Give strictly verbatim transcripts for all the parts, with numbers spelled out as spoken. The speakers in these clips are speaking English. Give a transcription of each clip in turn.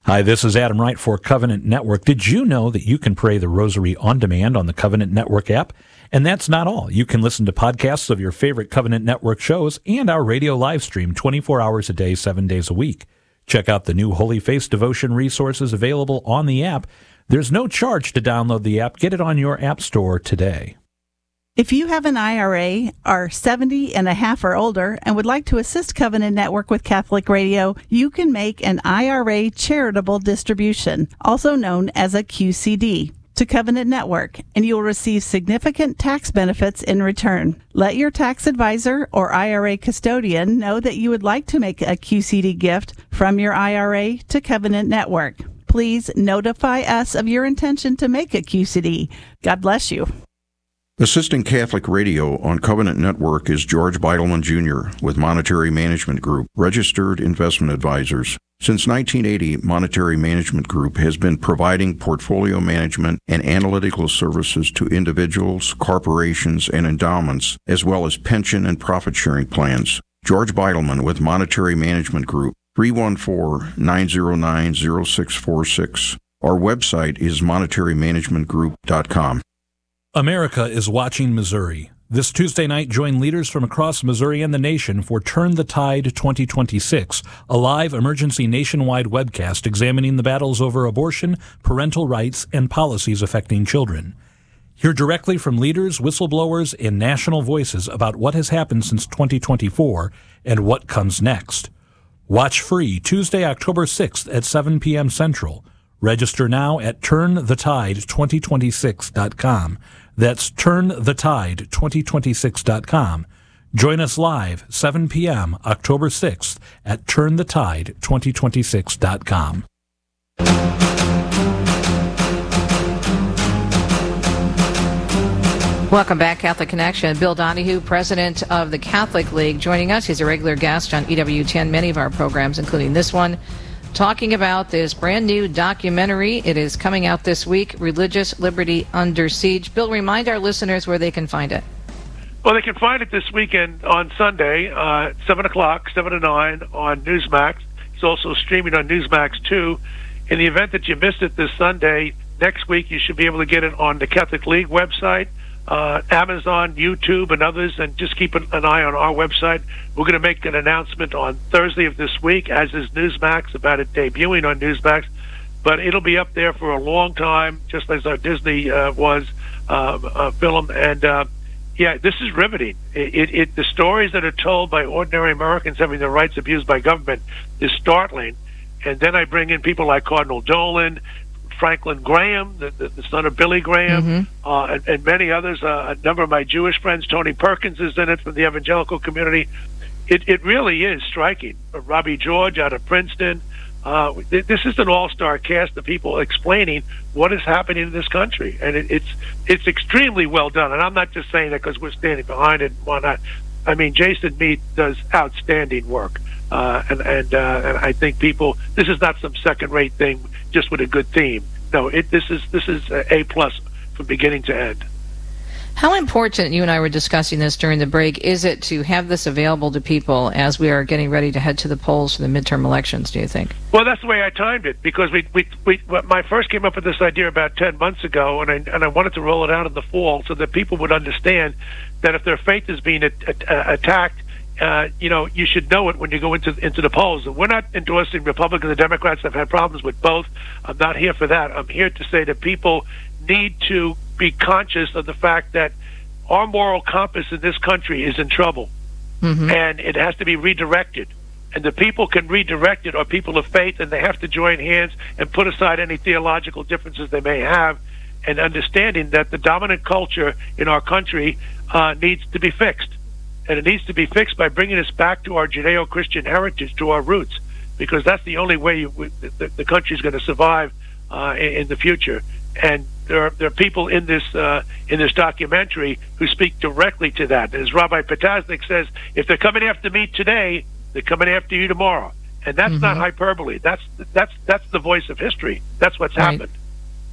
Hi, this is Adam Wright for Covenant Network. Did you know that you can pray the Rosary on demand on the Covenant Network app? And that's not all. You can listen to podcasts of your favorite Covenant Network shows and our radio live stream twenty-four hours a day, seven days a week. Check out the new Holy Face devotion resources available on the app. There's no charge to download the app. Get it on your app store today. If you have an I R A, are seventy and a half or older, and would like to assist Covenant Network with Catholic Radio, you can make an I R A charitable distribution, also known as a Q C D, to Covenant Network, and you will receive significant tax benefits in return. Let your tax advisor or I R A custodian know that you would like to make a Q C D gift from your I R A to Covenant Network. Please notify us of your intention to make a Q C D. God bless you. Assisting Catholic Radio on Covenant Network is George Beidelman Junior with Monetary Management Group, registered investment advisors. Since nineteen eighty, Monetary Management Group has been providing portfolio management and analytical services to individuals, corporations, and endowments, as well as pension and profit-sharing plans. George Beidelman with Monetary Management Group, three one four, nine zero nine, zero six four six. Our website is monetary management group dot com. America is watching Missouri. This Tuesday night, join leaders from across Missouri and the nation for Turn the Tide twenty twenty-six, a live emergency nationwide webcast examining the battles over abortion, parental rights, and policies affecting children. Hear directly from leaders, whistleblowers, and national voices about what has happened since twenty twenty-four and what comes next. Watch free Tuesday, October sixth at seven p.m. Central. Register now at turn the tide twenty twenty-six dot com. That's turn the tide twenty twenty-six dot com. Join us live, seven p.m., October sixth, at turn the tide twenty twenty-six dot com. Welcome back, Catholic Connection. Bill Donahue, president of the Catholic League, joining us. He's a regular guest on E W ten, many of our programs, including this one, talking about this brand new documentary. It is coming out this week, Religious Liberty Under Siege. Bill, remind our listeners where they can find it. Well, they can find it this weekend on Sunday, uh, seven o'clock, seven to nine on Newsmax. It's also streaming on Newsmax two. In the event that you missed it this Sunday, next week you should be able to get it on the Catholic League website, uh, Amazon, YouTube, and others, and just keep an, an eye on our website. We're going to make an announcement on Thursday of this week, as is Newsmax, about it debuting on Newsmax. But it'll be up there for a long time, just as our Disney uh, was uh, uh, film. And uh, yeah, this is riveting. It, it, it the stories that are told by ordinary Americans having their rights abused by government is startling. And then I bring in people like Cardinal Dolan, Franklin Graham, the, the, the son of Billy Graham, mm-hmm. uh, and, and many others. Uh, a number of my Jewish friends, Tony Perkins is in it from the evangelical community. It, it really is striking. Uh, Robbie George out of Princeton. Uh, th- this is an all-star cast of people explaining what is happening in this country, and it, it's it's extremely well done. And I'm not just saying that because we're standing behind it and whatnot. I mean, Jason Mead does outstanding work, uh, and and, uh, and I think people. This is not some second-rate thing just with a good theme. No, it this is this is A plus from beginning to end. How important, you and I were discussing this during the break, is it to have this available to people as we are getting ready to head to the polls for the midterm elections, do you think? Well, that's the way I timed it, because we, we, we I first came up with this idea about ten months ago, and I, and I wanted to roll it out in the fall so that people would understand that if their faith is being a, a, attacked, uh, you know, you should know it when you go into into the polls. And we're not endorsing Republicans or Democrats. I've had problems with both. I'm not here for that. I'm here to say that people need to be conscious of the fact that our moral compass in this country is in trouble, mm-hmm. and it has to be redirected. And the people can redirect it are people of faith, and they have to join hands and put aside any theological differences they may have, and understanding that the dominant culture in our country uh, needs to be fixed. And it needs to be fixed by bringing us back to our Judeo-Christian heritage, to our roots, because that's the only way you, the, the country is going to survive uh, in, in the future. And there are, there are people in this uh, in this documentary who speak directly to that. And as Rabbi Potasnik says, if they're coming after me today, they're coming after you tomorrow. And that's mm-hmm. not hyperbole. That's that's that's the voice of history. That's what's right. happened.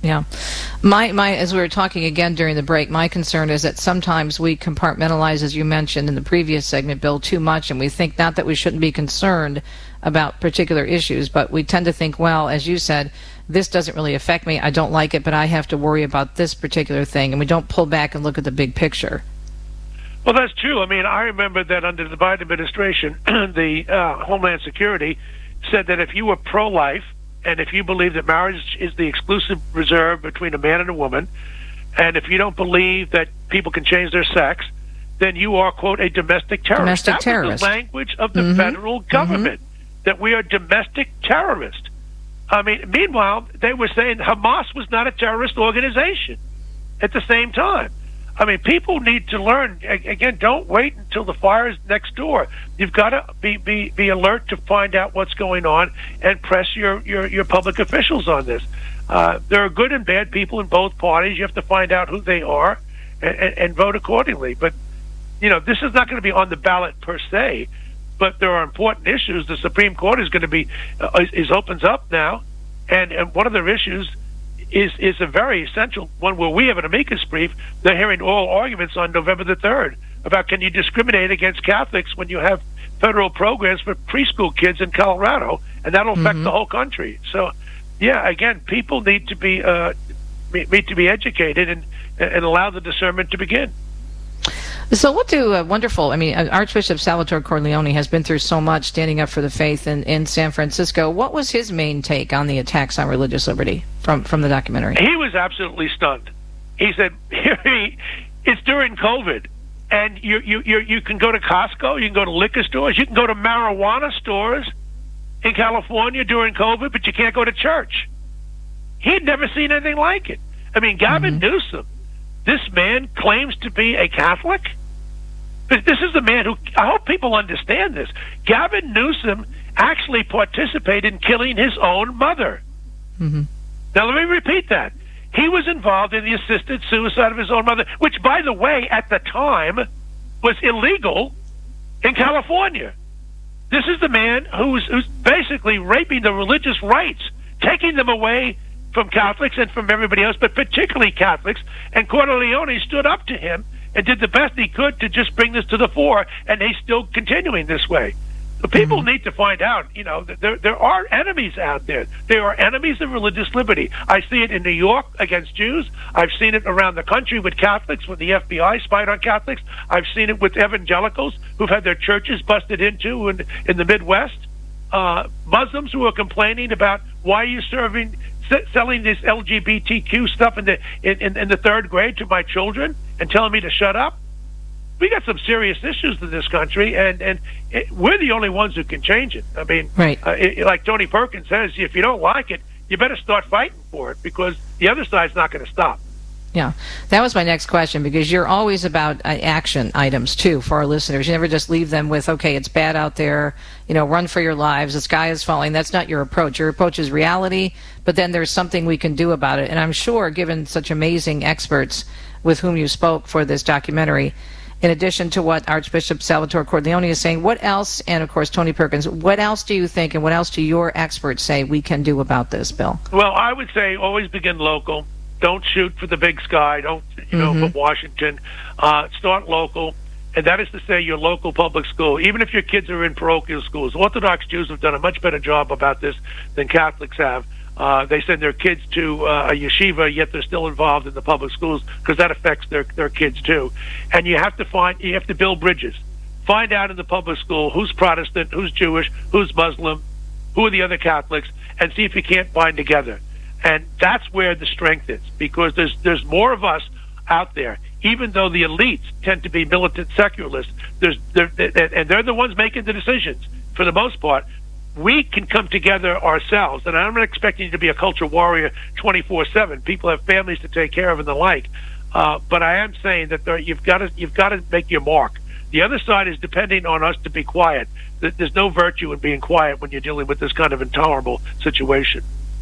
Yeah. My, my, as we were talking again during the break, my concern is that sometimes we compartmentalize, as you mentioned in the previous segment, Bill, too much, and we think not that we shouldn't be concerned about particular issues, but we tend to think, well, as you said, this doesn't really affect me, I don't like it, but I have to worry about this particular thing, and we don't pull back and look at the big picture. Well, that's true. I mean, I remember that under the Biden administration, the uh, Homeland Security said that if you were pro-life, and if you believe that marriage is the exclusive reserve between a man and a woman, and if you don't believe that people can change their sex, then you are, quote, a domestic terrorist. Domestic that terrorist. was the language of the mm-hmm. federal government, mm-hmm. that we are domestic terrorists. I mean, meanwhile, they were saying Hamas was not a terrorist organization at the same time. I mean, people need to learn. Again, don't wait until the fire is next door. You've got to be, be, be alert to find out what's going on and press your, your, your public officials on this. Uh, there are good and bad people in both parties. You have to find out who they are and, and, and vote accordingly. But, you know, this is not going to be on the ballot per se, but there are important issues. The Supreme Court is going to be, uh, is opens up now, and, and one of their issues is is a very essential one where we have an amicus brief. They're hearing oral arguments on November the third about can you discriminate against Catholics when you have federal programs for preschool kids in Colorado, and that'll affect mm-hmm. the whole country. So, yeah, again, people need to be uh, need to be educated and and allow the discernment to begin. So what do uh, wonderful, I mean, Archbishop Salvatore Cordileone has been through so much standing up for the faith in, in San Francisco. What was his main take on the attacks on religious liberty from, from the documentary? He was absolutely stunned. He said, it's during COVID, and you, you, you, you can go to Costco, you can go to liquor stores, you can go to marijuana stores in California during COVID, but you can't go to church. He'd never seen anything like it. I mean, Gavin mm-hmm. Newsom, this man claims to be a Catholic. But this is the man who, I hope people understand this. Gavin Newsom actually participated in killing his own mother. Mm-hmm. Now, let me repeat that. He was involved in the assisted suicide of his own mother, which, by the way, at the time was illegal in California. This is the man who's, who's basically raping the religious rights, taking them away from Catholics and from everybody else, but particularly Catholics. And Cordileone stood up to him and did the best he could to just bring this to the fore, and he's still continuing this way. So people mm-hmm. need to find out, you know, that there, there are enemies out there. There are enemies of religious liberty. I see it in New York against Jews. I've seen it around the country with Catholics, when the F B I spied on Catholics. I've seen it with evangelicals who've had their churches busted into in, in the Midwest. Uh, Muslims who are complaining about, why are you serving... selling this L G B T Q stuff in the in, in the third grade to my children and telling me to shut up. We got some serious issues in this country, and and it, we're the only ones who can change it. I mean, right. uh, it, like Tony Perkins says, if you don't like it, you better start fighting for it, because the other side's not going to stop. Yeah, that was my next question, because you're always about uh, action items, too, for our listeners. You never just leave them with, okay, it's bad out there, you know, run for your lives, the sky is falling. That's not your approach. Your approach is reality, but then there's something we can do about it. And I'm sure, given such amazing experts with whom you spoke for this documentary, in addition to what Archbishop Salvatore Cordileone is saying, what else, and of course Tony Perkins, what else do you think and what else do your experts say we can do about this, Bill? Well, I would say always begin local. Don't shoot for the big sky. Don't, you know, mm-hmm. for Washington. Uh, start local. And that is to say your local public school. Even if your kids are in parochial schools, Orthodox Jews have done a much better job about this than Catholics have. Uh, they send their kids to uh, a yeshiva, yet they're still involved in the public schools, because that affects their, their kids too. And you have to find, you have to build bridges. Find out in the public school who's Protestant, who's Jewish, who's Muslim, who are the other Catholics, and see if you can't bind together. And that's where the strength is, because there's there's more of us out there. Even though the elites tend to be militant secularists, there's they're, and they're the ones making the decisions for the most part. We can come together ourselves, and I'm not expecting you to be a culture warrior twenty-four seven. People have families to take care of and the like. Uh, but I am saying that there, you've got to you've got to make your mark. The other side is depending on us to be quiet. There's no virtue in being quiet when you're dealing with this kind of intolerable situation.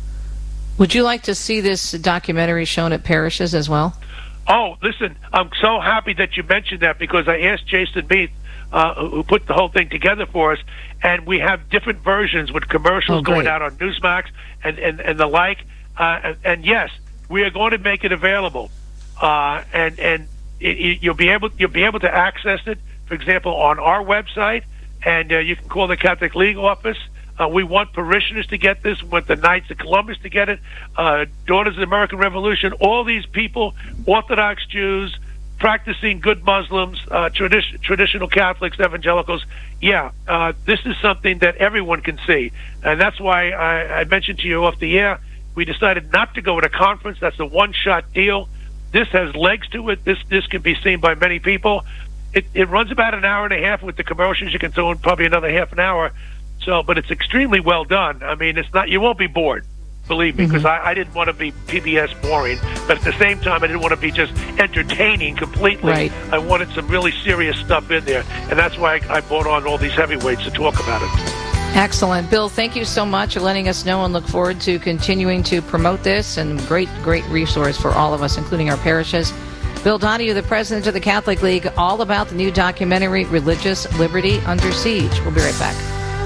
Would you like to see this documentary shown at parishes as well? Oh, listen, I'm so happy that you mentioned that, because I asked Jason Meath, uh, who put the whole thing together for us, and we have different versions with commercials oh, going out on Newsmax and, and, and the like. Uh, and, and yes, we are going to make it available, uh, and and it, it, you'll be able you'll be able to access it. For example, on our website, and uh, you can call the Catholic League office. Uh, we want parishioners to get this. We want the Knights of Columbus to get it. Uh, Daughters of the American Revolution. All these people, Orthodox Jews, practicing good Muslims, uh, tradi- traditional Catholics, evangelicals. Yeah, uh, this is something that everyone can see, and that's why I, I mentioned to you off the air. We decided not to go to a conference. That's a one-shot deal. This has legs to it. This this can be seen by many people. It, it runs about an hour and a half with the commercials. You can throw in probably another half an hour. So, but it's extremely well done. I mean, it's not. You won't be bored, believe me, because mm-hmm. I, I didn't want to be P B S boring, but at the same time, I didn't want to be just entertaining completely. Right. I wanted some really serious stuff in there, and that's why I, I brought on all these heavyweights to talk about it. Excellent. Bill, thank you so much for letting us know, and look forward to continuing to promote this, and great, great resource for all of us, including our parishes. Bill Donahue, the president of the Catholic League, all about the new documentary, Religious Liberty Under Siege. We'll be right back.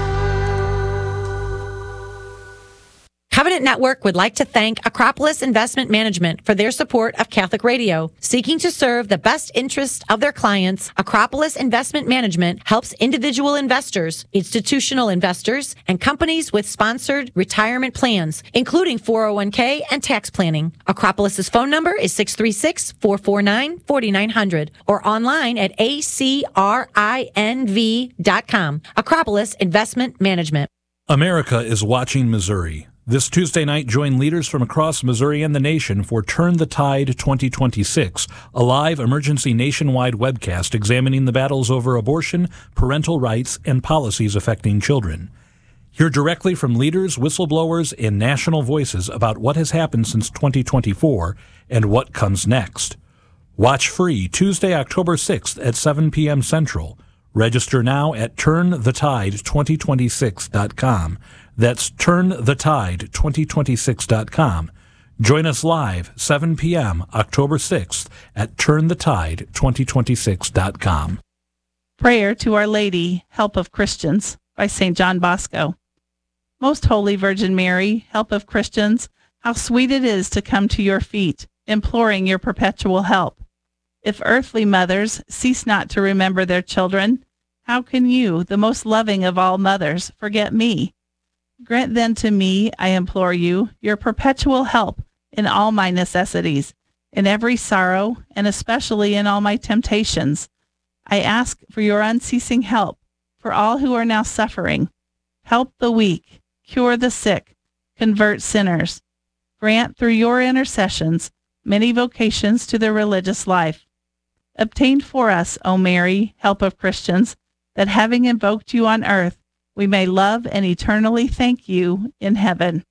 Covenant Network would like to thank Acropolis Investment Management for their support of Catholic Radio. Seeking to serve the best interests of their clients, Acropolis Investment Management helps individual investors, institutional investors, and companies with sponsored retirement plans, including four oh one k and tax planning. Acropolis's phone number is six three six, four four nine, four nine zero zero or online at A C R I N V dot com. Acropolis Investment Management. America is watching Missouri. This Tuesday night, join leaders from across Missouri and the nation for Turn the Tide twenty twenty-six, a live emergency nationwide webcast examining the battles over abortion, parental rights, and policies affecting children. Hear directly from leaders, whistleblowers, and national voices about what has happened since twenty twenty-four and what comes next. Watch free Tuesday, October sixth at seven p.m. Central. Register now at turn the tide twenty twenty-six dot com. That's turn the tide twenty twenty-six dot com. Join us live seven p.m. October sixth at turn the tide twenty twenty-six dot com. Prayer to Our Lady, Help of Christians, by Saint John Bosco. Most Holy Virgin Mary, Help of Christians, how sweet it is to come to your feet, imploring your perpetual help. If earthly mothers cease not to remember their children, how can you, the most loving of all mothers, forget me? Grant then to me, I implore you, your perpetual help in all my necessities, in every sorrow, and especially in all my temptations. I ask for your unceasing help for all who are now suffering. Help the weak, cure the sick, convert sinners. Grant through your intercessions many vocations to the religious life. Obtain for us, O Mary, Help of Christians, that having invoked you on earth, we may love and eternally thank you in heaven.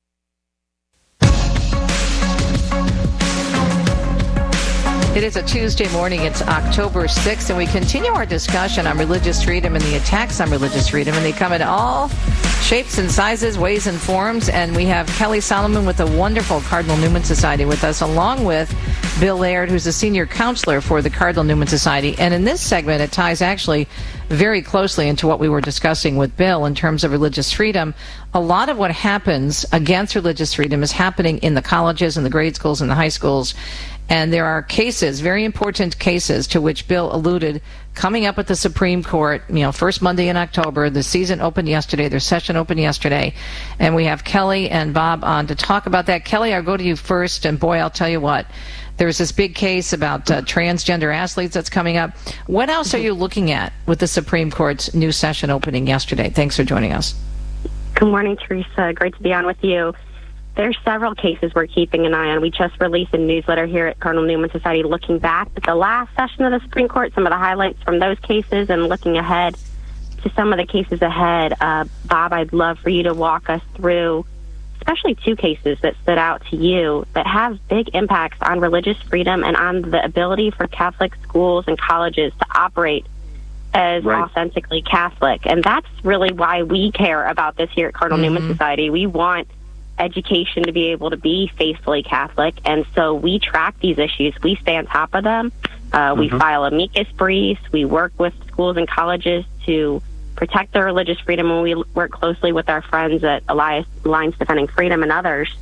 It is a Tuesday morning. It's October sixth, and we continue our discussion on religious freedom and the attacks on religious freedom, and they come in all shapes and sizes, ways and forms. And we have Kelly Solomon with the wonderful Cardinal Newman Society with us, along with Bill Laird, who's a senior counselor for the Cardinal Newman Society. And in this segment, it ties actually very closely into what we were discussing with Bill in terms of religious freedom. A lot of what happens against religious freedom is happening in the colleges and the grade schools and the high schools. And there are cases, very important cases, to which Bill alluded, coming up at the Supreme Court, you know, first Monday in October. The season opened yesterday. Their session opened yesterday. And we have Kelly and Bob on to talk about that. Kelly, I'll go to you first. And boy, I'll tell you what, there's this big case about uh, transgender athletes that's coming up. What else are you looking at with the Supreme Court's new session opening yesterday? Thanks for joining us. Good morning, Teresa. Great to be on with you. There's several cases we're keeping an eye on. We just released a newsletter here at Cardinal Newman Society looking back at the last session of the Supreme Court, some of the highlights from those cases, and looking ahead to some of the cases ahead. Uh, Bob, I'd love for you to walk us through especially two cases that stood out to you that have big impacts on religious freedom and on the ability for Catholic schools and colleges to operate as right. authentically Catholic. And that's really why we care about this here at Cardinal mm-hmm. Newman Society. We want education to be able to be faithfully Catholic, and so we track these issues. We stay on top of them. Uh, mm-hmm. We file amicus briefs. We work with schools and colleges to protect their religious freedom, and we work closely with our friends at Alliance Defending Freedom and others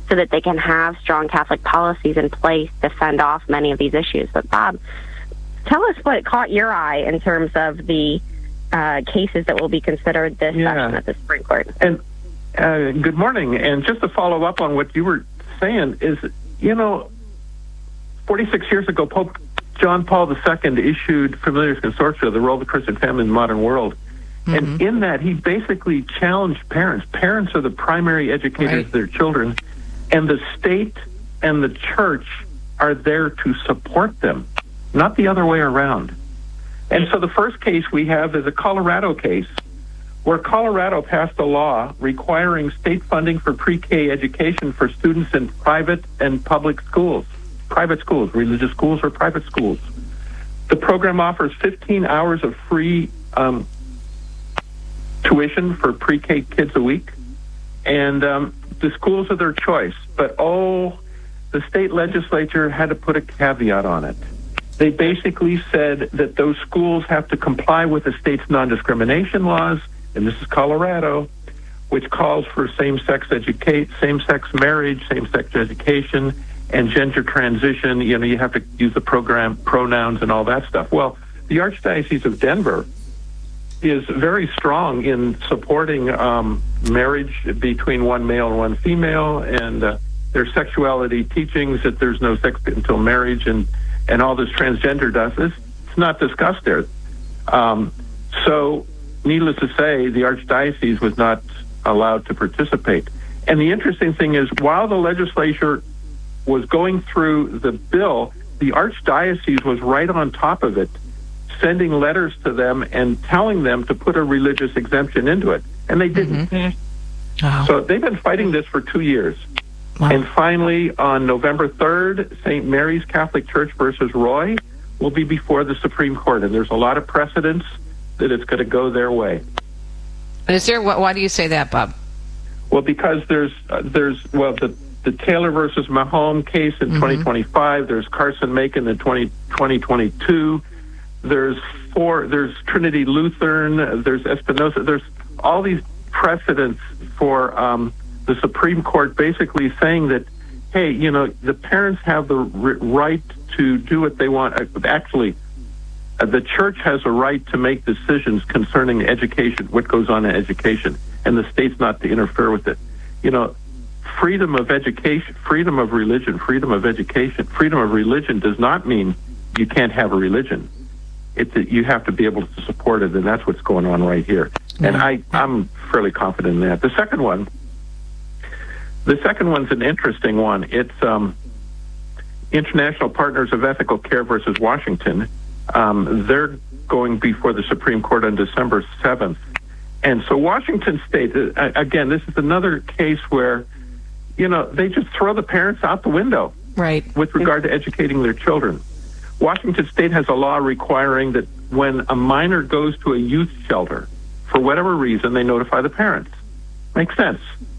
so that they can have strong Catholic policies in place to fend off many of these issues. But Bob, tell us what caught your eye in terms of the uh, cases that will be considered this yeah. session at the Supreme Court. And uh, good morning. And just to follow up on what you were saying is, you know, forty-six years ago, Pope John Paul the Second issued Familiaris Consortia, the role of the Christian family in the modern world. Mm-hmm. And in that, he basically challenged parents. Parents are the primary educators right. of their children, and the state and the church are there to support them, not the other way around. And so the first case we have is a Colorado case where Colorado passed a law requiring state funding for pre-K education for students in private and public schools, private schools, religious schools or private schools. The program offers fifteen hours of free um, tuition for pre-K kids a week, and um, the schools are their choice. But, oh, the state legislature had to put a caveat on it. They basically said that those schools have to comply with the state's non-discrimination laws, and this is Colorado, which calls for same-sex educate, same-sex marriage, same-sex education, and gender transition. You know, you have to use the program pronouns and all that stuff. Well, the Archdiocese of Denver is very strong in supporting um, marriage between one male and one female, and uh, their sexuality teachings that there's no sex until marriage, and, and all this transgender does. It's, it's not discussed there. Um, so, needless to say, the Archdiocese was not allowed to participate. And the interesting thing is, while the legislature was going through the bill, the Archdiocese was right on top of it, sending letters to them and telling them to put a religious exemption into it. And they didn't. Mm-hmm. Oh. So they've been fighting this for two years. Wow. And finally, on November third, Saint Mary's Catholic Church versus Roy will be before the Supreme Court. And there's a lot of precedence that it's going to go their way. But is there, why do you say that, Bob? Well, because there's, uh, there's well, the, the Taylor versus Mahone case in mm-hmm. twenty twenty-five, there's Carson Macon in twenty twenty-two, there's four, there's Trinity Lutheran, there's Espinosa, there's all these precedents for um, the Supreme Court basically saying that, hey, you know, the parents have the r- right to do what they want. Actually, uh, the church has a right to make decisions concerning education, what goes on in education, and the state's not to interfere with it. You know, freedom of education, freedom of religion, freedom of education, freedom of religion does not mean you can't have a religion. It's that you have to be able to support it, and that's what's going on right here. Mm-hmm. And I, I'm fairly confident in that. The second one, the second one's an interesting one. It's um, International Partners of Ethical Care versus Washington. Um, they're going before the Supreme Court on December seventh. And so Washington State, uh, again, this is another case where, you know, they just throw the parents out the window, right, with regard to educating their children. Washington State has a law requiring that when a minor goes to a youth shelter, for whatever reason, they notify the parents. Makes sense.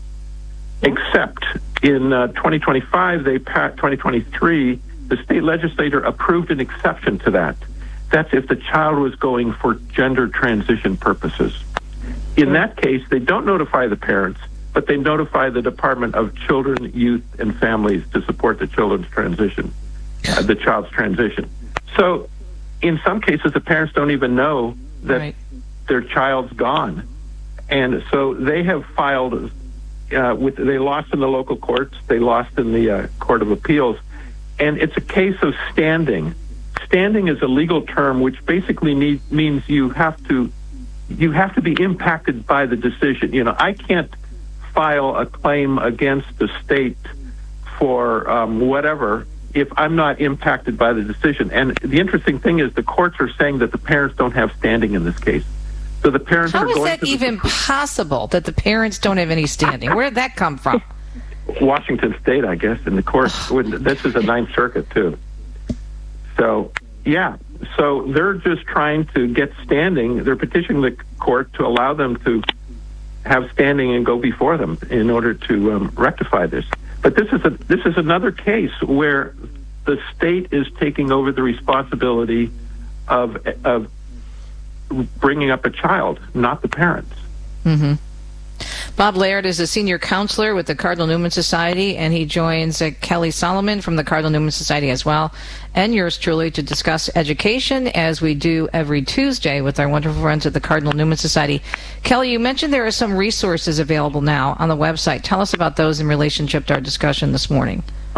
Except in uh, twenty twenty-five, they twenty twenty-three, the state legislature approved an exception to that. That's if the child was going for gender transition purposes. In that case, they don't notify the parents, but they notify the Department of Children, Youth, and Families to support the children's transition, uh, the child's transition. So, in some cases, the parents don't even know that right. their child's gone, and so they have filed. Uh, with they lost in the local courts, they lost in the uh, Court of Appeals, and it's a case of standing. Standing is a legal term which basically need, means you have to you have to be impacted by the decision. You know, I can't file a claim against the state for um, whatever if I'm not impacted by the decision. And the interesting thing is the courts are saying that the parents don't have standing in this case. So the parents How are is going that to even the, possible that the parents don't have any standing? Where did that come from? Washington State, I guess, in the court. This is a Ninth Circuit, too. So, yeah. So they're just trying to get standing. They're petitioning the court to allow them to have standing and go before them in order to um, rectify this. But this is a this is another case where the state is taking over the responsibility of of bringing up a child, not the parents. Mm-hmm. Bob Laird is a senior counselor with the Cardinal Newman Society, and he joins uh, Kelly Solomon from the Cardinal Newman Society as well, and yours truly, to discuss education, as we do every Tuesday with our wonderful friends at the Cardinal Newman Society. Kelly, you mentioned there are some resources available now on the website. Tell us about those in relationship to our discussion this morning.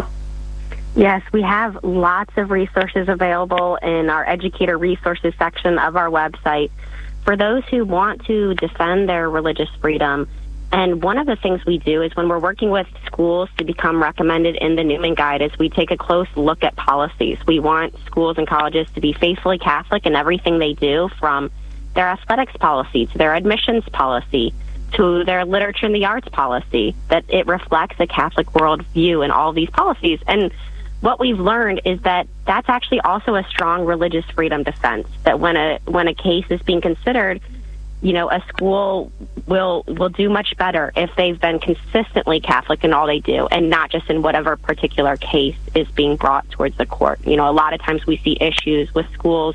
Yes, we have lots of resources available in our educator resources section of our website for those who want to defend their religious freedom. And one of the things we do is when we're working with schools to become recommended in the Newman Guide is we take a close look at policies. We want schools and colleges to be faithfully Catholic in everything they do, from their athletics policy to their admissions policy to their literature and the arts policy, that it reflects a Catholic worldview in all these policies. And what we've learned is that that's actually also a strong religious freedom defense, that when a when a case is being considered, you know, a school will will do much better if they've been consistently Catholic in all they do, and not just in whatever particular case is being brought towards the court. You know, a lot of times we see issues with schools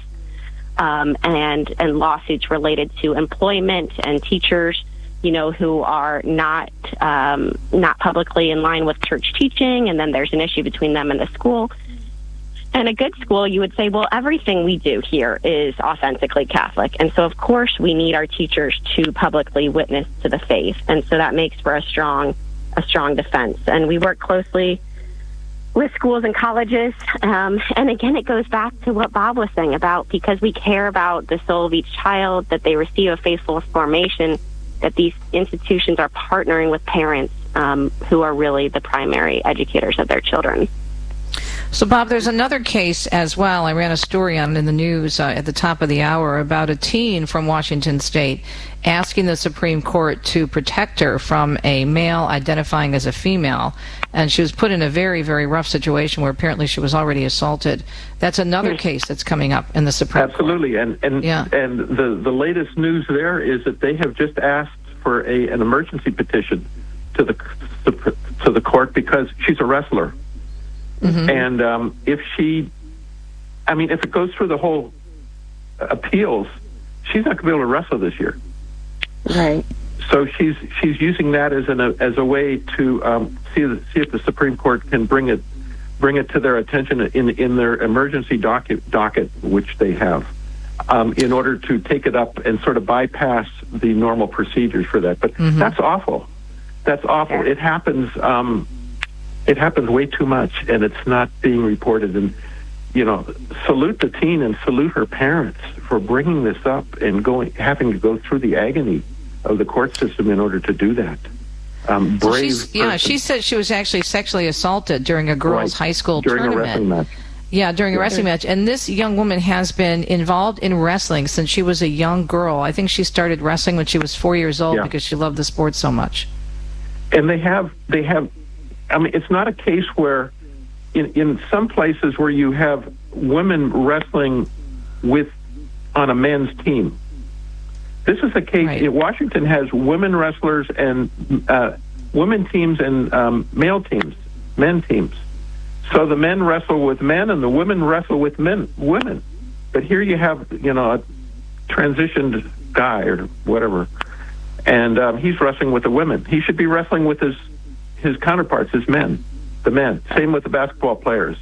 um, and and lawsuits related to employment and teachers, you know, who are not um, not publicly in line with church teaching, and then there's an issue between them and the school. And a good school, you would say, well, everything we do here is authentically Catholic. And so, of course, we need our teachers to publicly witness to the faith. And so that makes for a strong a strong defense. And we work closely with schools and colleges. Um, and again, it goes back to what Bob was saying about, because we care about the soul of each child, that they receive a faithful formation, that these institutions are partnering with parents um, who are really the primary educators of their children. So, Bob, there's another case as well. I ran a story on it in the news uh, at the top of the hour about a teen from Washington State asking the Supreme Court to protect her from a male identifying as a female. And she was put in a very, very rough situation where apparently she was already assaulted. That's another case that's coming up in the Supreme Absolutely. Court. Absolutely. And, and, yeah. and the, the latest news there is that they have just asked for a, an emergency petition to the, to the court because she's a wrestler. Mm-hmm. And um, if she, I mean, if it goes through the whole appeals, she's not going to be able to wrestle this year. Right. So she's she's using that as an as a way to um, see see if the Supreme Court can bring it bring it to their attention in in their emergency docket docket, which they have, um, in order to take it up and sort of bypass the normal procedures for that. But mm-hmm. that's awful. That's awful. Yeah. It happens. Um, It happens way too much, and it's not being reported. And, you know, salute the teen and salute her parents for bringing this up and going, having to go through the agony of the court system in order to do that. Um, so brave. She's, yeah, she said she was actually sexually assaulted during a girls' right. high school during tournament. a wrestling match. Yeah, during a wrestling match. And this young woman has been involved in wrestling since she was a young girl. I think she started wrestling when she was four years old yeah. because she loved the sport so much. And they have, they have. I mean, it's not a case where, in, in some places where you have women wrestling with on a men's team. This is a case. Right. Washington has women wrestlers and uh, women teams and um, male teams, men teams. So the men wrestle with men and the women wrestle with men, women. But here you have, you know, a transitioned guy or whatever, and um, he's wrestling with the women. He should be wrestling with his. his counterparts, his men, the men. Same with the basketball players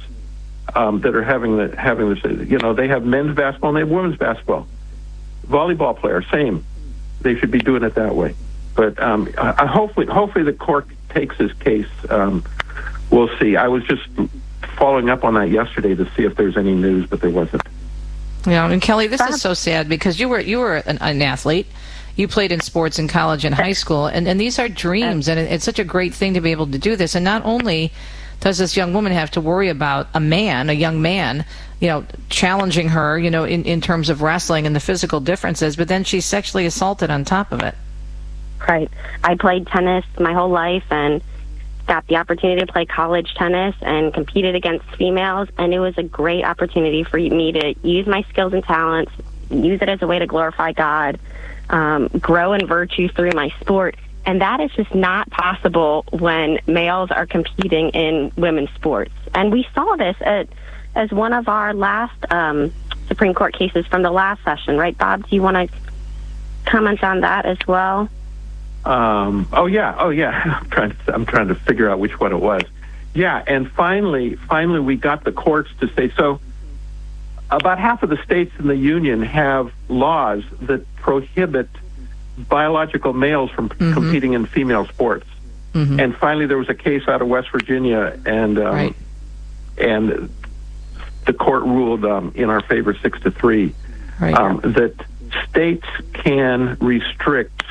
um, that are having the having this. You know, they have men's basketball and they have women's basketball. Volleyball players, same. They should be doing it that way. But um, I, hopefully, hopefully the court takes his case. Um, we'll see. I was just following up on that yesterday to see if there's any news, but there wasn't. Yeah, and Kelly, this is so sad because you were you were an, an athlete. You played in sports in college and high school, and, and these are dreams, and it, it's such a great thing to be able to do this. And not only does this young woman have to worry about a man, a young man, you know, challenging her, you know, in, in terms of wrestling and the physical differences, but then she's sexually assaulted on top of it. Right. I played tennis my whole life and got the opportunity to play college tennis and competed against females, and it was a great opportunity for me to use my skills and talents, use it as a way to glorify God, Um, grow in virtue through my sport. And that is just not possible when males are competing in women's sports. And we saw this at, as one of our last um, Supreme Court cases from the last session, right, Bob? Do you want to comment on that as well? Um, oh yeah, oh yeah. I'm trying to I'm trying to figure out which one it was. Yeah, and finally, finally, we got the courts to say so. About half of the states in the union have laws that prohibit biological males from mm-hmm. competing in female sports. Mm-hmm. And finally, there was a case out of West Virginia, and um, right. and the court ruled um, in our favor, six to three, right. um, that states can restrict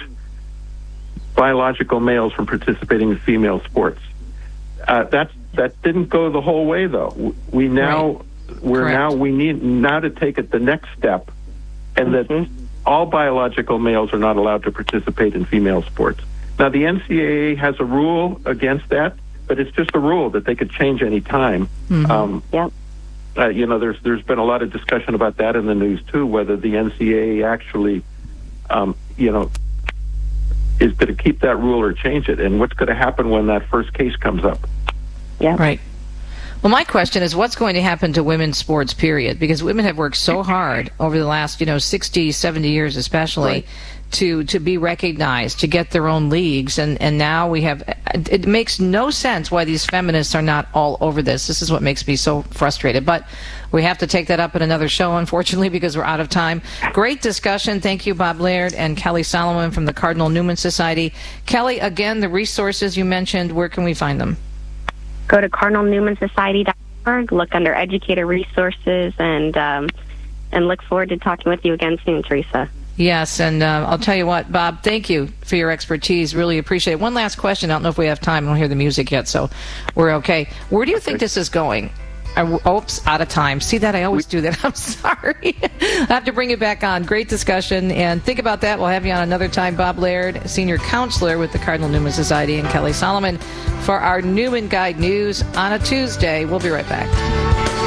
biological males from participating in female sports. Uh, that that didn't go the whole way, though. We now right. we're Correct. now we need now to take it the next step, and mm-hmm. that all biological males are not allowed to participate in female sports. Now, the N C double A has a rule against that, but it's just a rule that they could change any time. Mm-hmm. Um, Yep. Uh, you know, there's there's been a lot of discussion about that in the news too, whether the N C double A actually, um, you know, is going to keep that rule or change it, and what's going to happen when that first case comes up. Yeah. Right. Well, my question is, what's going to happen to women's sports, period? Because women have worked so hard over the last, you know, sixty, seventy years especially, right. to to be recognized, to get their own leagues, and, and now we have, it makes no sense why these feminists are not all over this. This is what makes me so frustrated. But we have to take that up in another show, unfortunately, because we're out of time. Great discussion. Thank you, Bob Laird and Kelly Solomon from the Cardinal Newman Society. Kelly, again, the resources you mentioned, where can we find them? Go to cardinal newman society dot org, look under educator resources, and um, and look forward to talking with you again soon, Teresa. Yes, and uh, I'll tell you what, Bob, thank you for your expertise. Really appreciate it. One last question. I don't know if we have time. I don't hear the music yet, so we're okay. Where do you think this is going? I, oops, out of time. See that? I always do that. I'm sorry. I have to bring it back on. Great discussion. And think about that. We'll have you on another time. Bob Laird, Senior Counselor with the Cardinal Newman Society, and Kelly Solomon for our Newman Guide News on a Tuesday. We'll be right back.